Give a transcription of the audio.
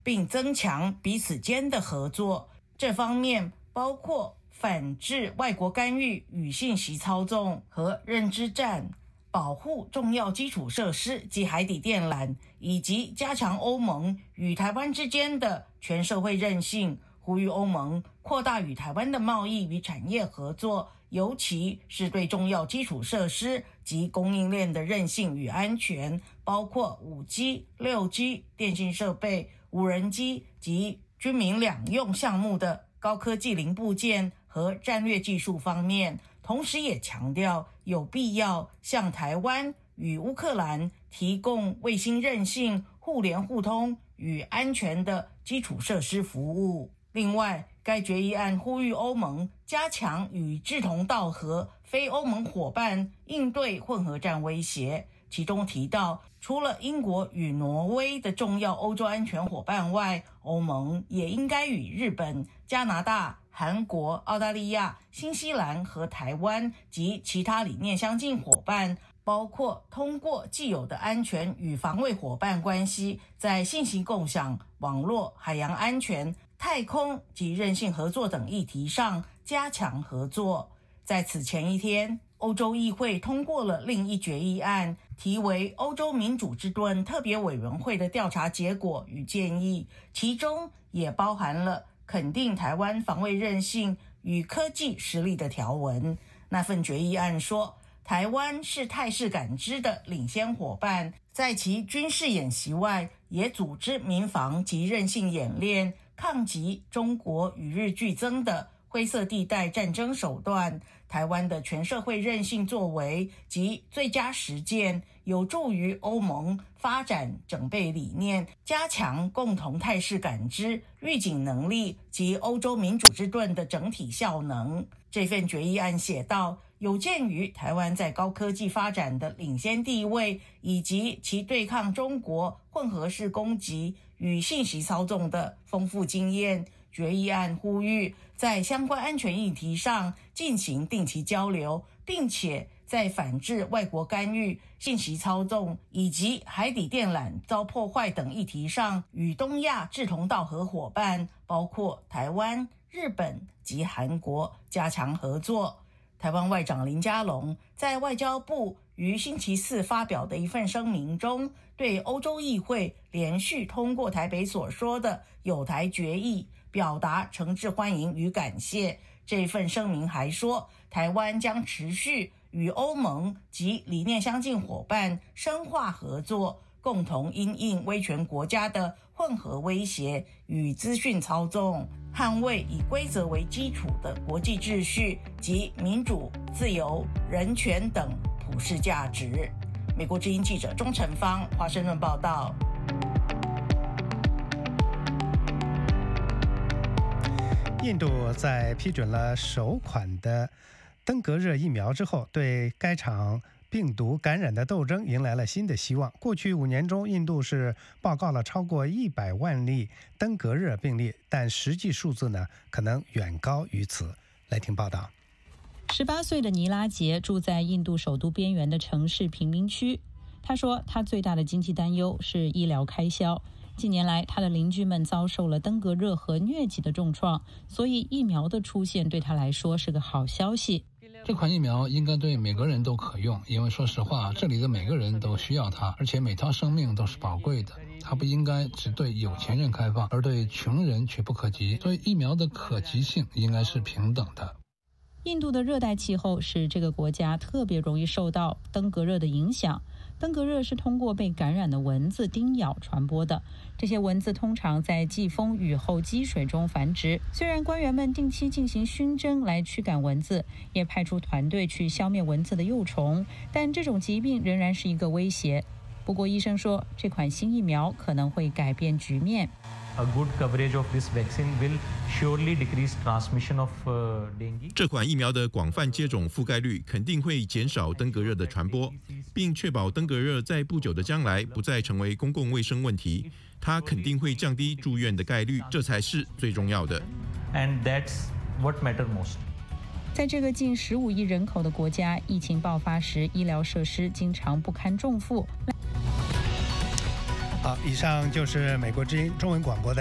并增强彼此间的合作。这方面包括反制外国干预与信息操纵和认知战，保护重要基础设施及海底电缆，以及加强欧盟与台湾之间的全社会韧性，呼吁欧盟扩大与台湾的贸易与产业合作，尤其是对重要基础设施及供应链的韧性与安全，包括 5G、6G、电信设备、无人机及军民两用项目的高科技零部件和战略技术方面。同时也强调有必要向台湾与乌克兰提供卫星韧性、互联互通与安全的基础设施服务。另外，该决议案呼吁欧盟加强与志同道合非欧盟伙伴应对混合战威胁，其中提到，除了英国与挪威的重要欧洲安全伙伴外，欧盟也应该与日本、加拿大、韩国、澳大利亚、新西兰和台湾及其他理念相近伙伴，包括通过既有的安全与防卫伙伴关系，在信息共享、网络、海洋安全、太空及韧性合作等议题上加强合作。在此前一天，欧洲议会通过了另一决议案，题为欧洲民主之盾特别委员会的调查结果与建议，其中也包含了肯定台湾防卫韧性与科技实力的条文。那份决议案说，台湾是态势感知的领先伙伴，在其军事演习外，也组织民防及韧性演练，抗击中国与日俱增的灰色地带战争手段。台湾的全社会韧性作为及最佳实践，有助于欧盟发展整备理念，加强共同态势感知、预警能力及欧洲民主之盾的整体效能。这份决议案写道，有鉴于台湾在高科技发展的领先地位，以及其对抗中国混合式攻击与信息操纵的丰富经验，决议案呼吁在相关安全议题上进行定期交流，并且在反制外国干预、信息操纵以及海底电缆遭破坏等议题上，与东亚志同道合伙伴，包括台湾、日本及韩国加强合作。台湾外长林佳龙在外交部于星期四发表的一份声明中，对欧洲议会连续通过台北所说的友台决议表达诚挚欢迎与感谢。这份声明还说，台湾将持续与欧盟及理念相近伙伴深化合作，共同因应威权国家的混合威胁与资讯操纵，捍卫以规则为基础的国际秩序及民主、自由、人权等普世价值。美国之音记者钟成芳，华盛顿报道。 印度在批准了首款的登革热疫苗之后，对该场病毒感染的斗争迎来了新的希望。过去5年中，印度是报告了超过100万例登革热病例，但实际数字呢，可能远高于此。来听报道。 18岁的尼拉杰住在印度首都边缘的城市贫民区。他说，他最大的经济担忧是医疗开销。近年来，他的邻居们遭受了登革热和疟疾的重创，所以疫苗的出现对他来说是个好消息。 这款疫苗应该对每个人都可用，因为说实话，这里的每个人都需要它，而且每条生命都是宝贵的。它不应该只对有钱人开放，而对穷人却不可及。所以疫苗的可及性应该是平等的。 印度的热带气候使这个国家特别容易受到登革热的影响。登革热是通过被感染的蚊子叮咬传播的，这些蚊子通常在季风雨后积水中繁殖。虽然官员们定期进行熏蒸来驱赶蚊子，也派出团队去消灭蚊子的幼虫，但这种疾病仍然是一个威胁。不过医生说，这款新疫苗可能会改变局面。 这款疫苗的广泛接种覆盖率肯定会减少登革热的传播，并确保登革热在不久的将来不再成为公共卫生问题。它肯定会降低住院的概率，这才是最重要的。 在这个近15亿人口的国家，疫情爆发时，医疗设施经常不堪重负。 以上就是美国之音中文广播的